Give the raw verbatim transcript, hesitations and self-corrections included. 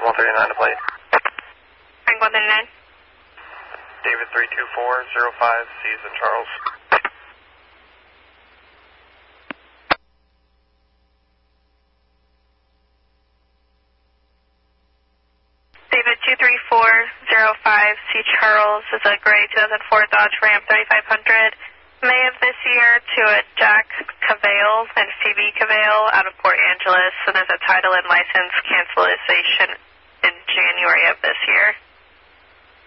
one thirty-nine to plate. Frank one thirty-nine. David three two four zero five, C's in Charles. David two three four zero five, C Charles is a gray two thousand four Dodge Ram thirty-five hundred. May of this year to a Jack Cavale and Phoebe Cavale out of Port Angeles, and there's a title and license cancellation in January of this year.